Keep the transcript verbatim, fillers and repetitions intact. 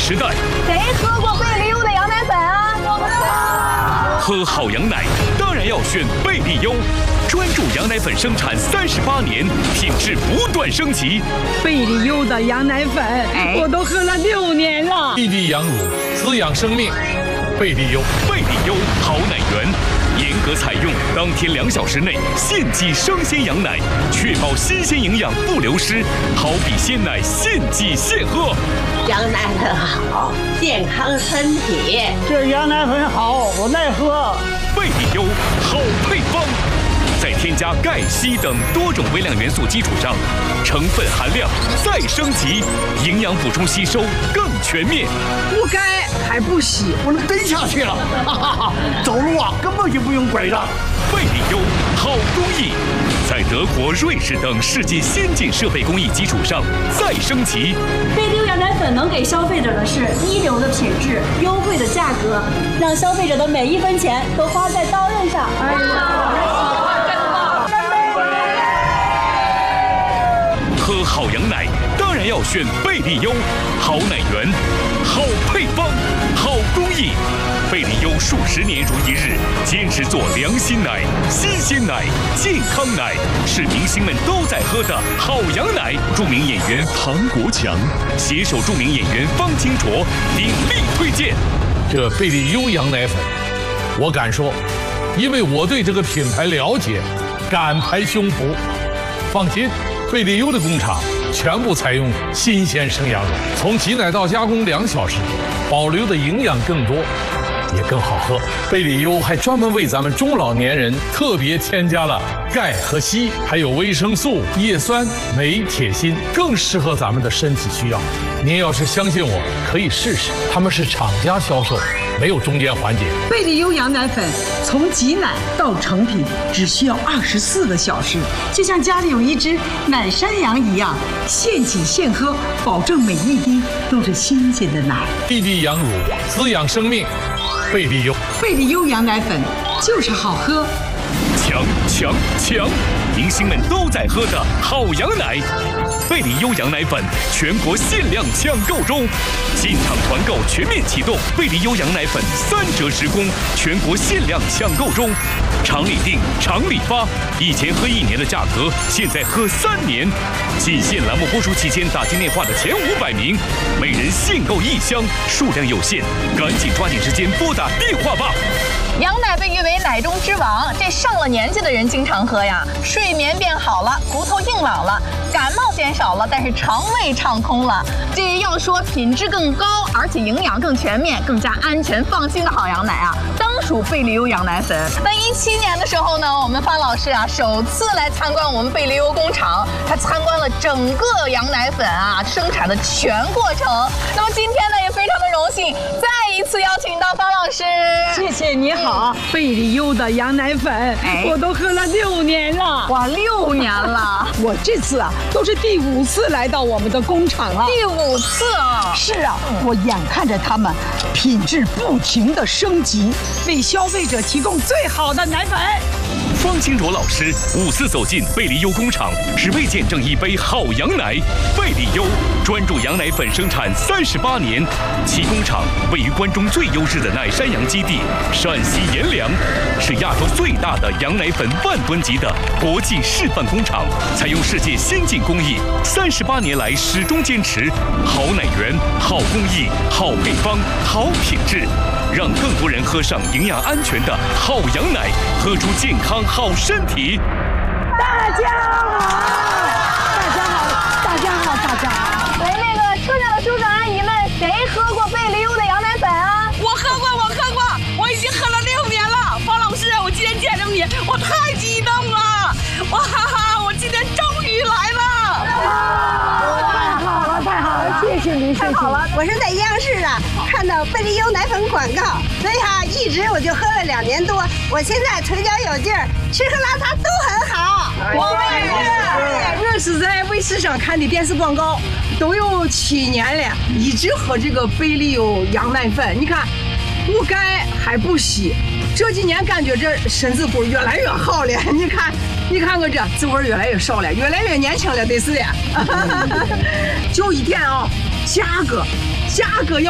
时代。 谁喝过贝利优的羊奶粉啊？ 喝好羊奶当然要选贝利优，专注羊奶粉生产三十八年，品质不断升级。 贝利优的羊奶粉，哎、我都喝了六年了。 滴滴羊乳，滋养生命。贝利优， 贝利优好奶源，严格采用当天两小时内现挤生鲜羊奶，确保新鲜营养不流失，好比鲜奶现挤现喝。 羊奶粉好，健康身体。 这羊奶粉好，我爱喝。 贝利优好配方，在添加钙、硒等多种微量元素基础上，成分含量再升级，营养补充吸收更全面。 不该还不洗， 我能蹬下去了，哈哈哈！走路啊根本就不用拐杖。 贝利优好工艺，在德国、瑞士等世界先进设备工艺基础上再升级。 贝利优羊奶粉能给消费者的是一流的品质、优惠的价格，让消费者的每一分钱都花在刀刃上。哎喝好羊奶当然要选贝利优，好奶源，好配方，好工艺。贝利优数十年如一日，坚持做良心奶、新鲜奶、健康奶，是明星们都在喝的好羊奶。著名演员唐国强携手著名演员方清卓鼎力推荐这贝利优羊奶粉。我敢说，因为我对这个品牌了解，敢拍胸脯。放心，贝利优的工厂全部采用新鲜生羊乳，从挤奶到加工两小时，保留的营养更多，也更好喝。贝利优还专门为咱们中老年人特别添加了钙和硒，还有维生素、叶酸、镁、铁、锌，更适合咱们的身体需要。您要是相信我，可以试试，他们是厂家销售，没有中间环节。 贝利优羊奶粉从挤奶到成品只需要二十四个小时，就像家里有一只奶山羊一样，现挤现喝，保证每一滴都是新鲜的奶。 滴滴羊乳，滋养生命。贝利优， 贝利优羊奶粉就是好喝。 强强强！明星们都在喝的好羊奶，贝利优羊奶粉全国限量抢购中，进场团购全面启动，贝利优羊奶粉三折直供，全国限量抢购中，厂里订，厂里发，以前喝一年的价格，现在喝三年。仅限栏目播出期间打进电话的前五百名，每人限购一箱，数量有限，赶紧抓紧时间拨打电话吧。 羊奶被誉为奶中之王，这上了年纪的人经常喝呀，睡眠变好了，骨头硬朗了，感冒减少了，但是肠胃畅通了。这要说品质更高，而且营养更全面、更加安全放心的好羊奶啊，当属贝利优羊奶粉。那一七年的时候呢，我们方老师啊首次来参观我们贝利优工厂，他参观了整个羊奶粉啊生产的全过程。那么今天呢，也非常的荣幸再一次邀请到方老师。 谢谢你好，贝利优的羊奶粉，哎、我都喝了六年了。 哇，六年了！ 我这次啊都是第五次来到我们的工厂了。 第五次啊！ 是啊，我眼看着他们品质不停的升级，为消费者提供最好的奶粉。 方清卓老师五次走进贝利优工厂，只为见证一杯好羊奶。贝利优专注羊奶粉生产三十八年，其工厂位于关中最优质的奶山羊基地陕西阎良，是亚洲最大的羊奶粉万吨级的国际示范工厂，采用世界先进工艺，三十八年来始终坚持好奶源、好工艺、好配方、好品质，让更多人喝上营养安全的好羊奶，喝出健康好身体。 大家好，大家好，大家好，大家好！ 来，那个车上的叔叔阿姨们，谁喝过贝利优的羊奶粉啊？ 我喝过，我喝过，我已经喝了六年了。方老师，我今天见着你，我太激动了！哇哈哈，我今天终于来了！ 太好了，太好了，谢谢您， 太好了！我是在央视啊看到贝利优奶粉广告，所以哈、啊、一直我就喝了两年多，我现在腿脚有劲儿，吃喝拉撒都很好。 我们也是，我是在卫视上看的电视广告，都有七年了，一直喝这个贝利优羊奶粉。你看，不改还不稀，这几年感觉这身子骨越来越好了。你看，你看看这皱纹越来越少了，越来越年轻了，得是的。就一点啊，价格，价格要。